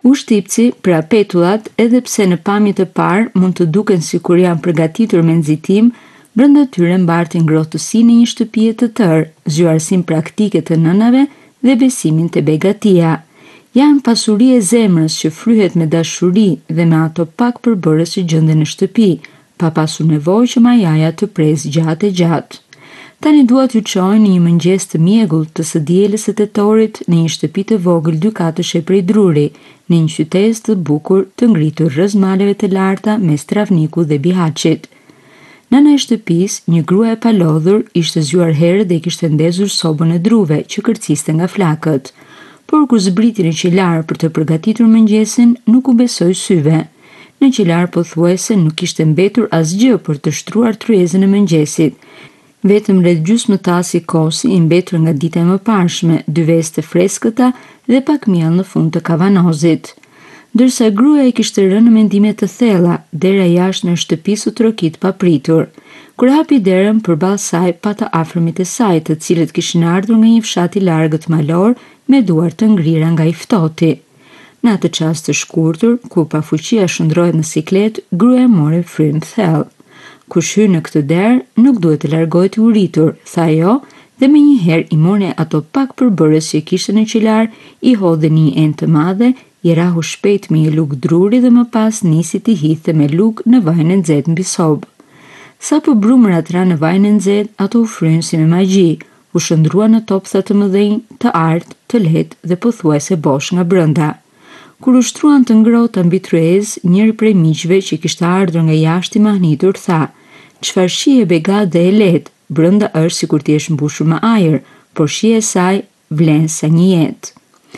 Ushtipci, pra petullat, edhe pse në pamje të parë mund të duken sikur janë përgatitur me nxitim, brenda tyre mbartin ngrohtësinë e një shtëpie të tërë, zyrarsinë praktike të nënave dhe besimin te begatia. Janë pasuri e zemrës që fryhet me dashuri dhe me ato pak përbërës që gjenden në shtëpi, pa pasur nevojë që majaja të presë gjatë e gjatë. Tani dua t'ju çoj në një mëngjes të mjegullt të së dielës së tetorit në një shtëpi të vogël 2 katësh e prej druri, në një qytet të bukur të ngritur rreth maleve të larta mes travnikut dhe bihaçit. Nëna e shtëpisë, një grua e palodhur, ishte zgjuar herët dhe kishte ndezur sobën e druve që kërciste nga flakët. Por kur zbriti në qilar për të përgatitur mëngjesin, nuk u besoi syve. Në qilar pothuajse nuk kishte mbetur asgjë për të shtruar tryezën e mëngjesit. Vetëm rreth gjysmëtasi kosi i mbetur nga dita e mëparshme, 2 veste freskëta dhe pak miell në fund të kavanozit. Ndërsa gruaja i kishte rënë në mendime të thella, dera jashtë në shtëpisë u trokit papritur. Kur hapi derën, përballë saj pa të afërmit e saj, të cilët kishin ardhur nga një fshat i largët malor me duar të ngrira nga i ftohti. Në atë çast të shkurtër, ku pa fuqia shndrohet në siklet, gruaja mori frym thellë. Kush hyn në këtë derë, nuk duhet të largohet i uritur, tha ajo, dhe menjëherë i mori ato pak përbërës që kishte në qilar, i hodhi një enë të madhe, i rahu shpejt me një lugë druri dhe më pas nisi t'i hidhte me lugë në vajin e nxehtë mbi sobë. Sa po brumërat ra në vajin e nxehtë, ato u fryn si me magji, u shndrua në toptha të mëdhenj, të artë, të lehtë dhe pothuajse bosh nga brenda. Kur u shtruan të ngrohta mbi tryezë, njëri prej miqve që kishte ardhur nga jashtë i mahnitur tha: "Çfarë shije begat dhe e lehtë, brenda është sikur t'i jesh mbushur me ajër, por shija e saj vlen sa një jetë."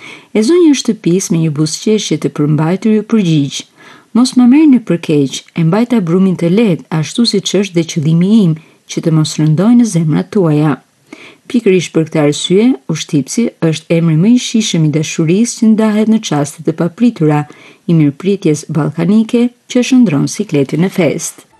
E zonja e shtëpisë me një buzëqeshje të përmbajtur ju përgjigj: "Mos më merrni për keq, e mbajta brumin të lehtë ashtu siç është dhe qëllimi im, që të mos rëndojë në zemrat tuaja." Pikërisht për këtë arsye, ushtipsi është emri më i shijshëm i dashurisë që ndahet në çaste të papritura, i mirëpritjes ballkanike që shndron sikletin në festë.